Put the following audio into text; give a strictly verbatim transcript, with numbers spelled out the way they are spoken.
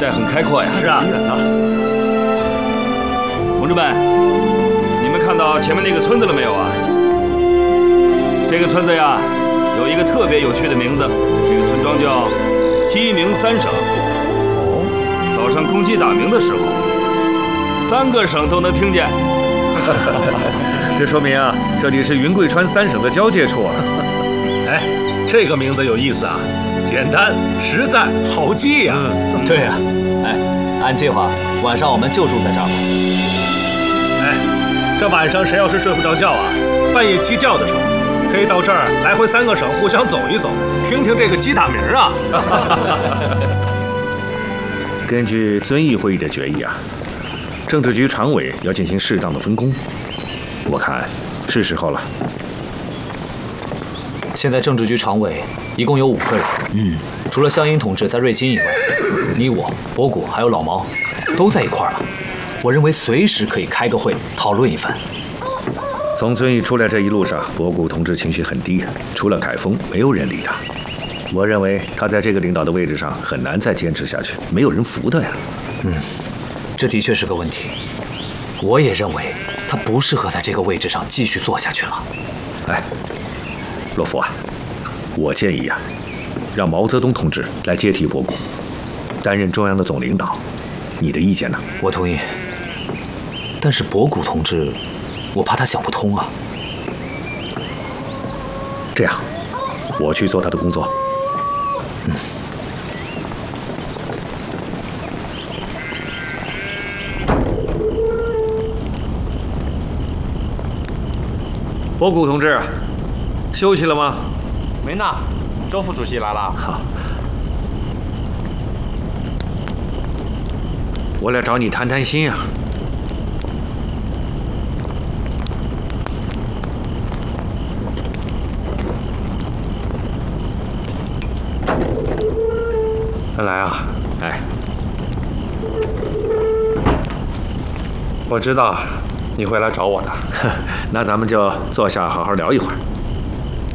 带很开阔呀。 是啊，远了。 同志们，你们看到前面那个村子了没有啊？这个村子呀，有一个特别有趣的名字，这个村庄叫鸡鸣三省。哦，早上公鸡打鸣的时候，三个省都能听见。 这说明啊，这里是云贵川三省的交界处啊。 哎，这个名字有意思啊，简单、实在、好记呀、啊。 嗯，对呀、啊。哎，按计划，晚上我们就住在这儿吧。 哎，这晚上谁要是睡不着觉啊，半夜鸡叫的时候，可以到这儿来回三个省互相走一走，听听这个鸡打鸣啊。 根据遵义会议的决议啊，政治局常委要进行适当的分工，我看是时候了。 现在政治局常委一共有五个人，嗯，除了湘英同志在瑞金以外，你我、博古还有老毛都在一块儿了。我认为随时可以开个会讨论一番。 从遵义出来这一路上，博古同志情绪很低，除了凯丰，没有人理他。我认为他在这个领导的位置上很难再坚持下去，没有人服他呀。 嗯，这的确是个问题。我也认为他不适合在这个位置上继续做下去了。 哎，洛夫啊，我建议啊，让毛泽东同志来接替博古，担任中央的总领导。你的意见呢？ 我同意。但是博古同志，我怕他想不通啊。 这样，我去做他的工作。 嗯。 博古同志，休息了吗？ 没呢，周副主席来了。 好，我来找你谈谈心啊。 来啊！ 哎， 我知道你会来找我的。 那咱们就坐下好好聊一会儿。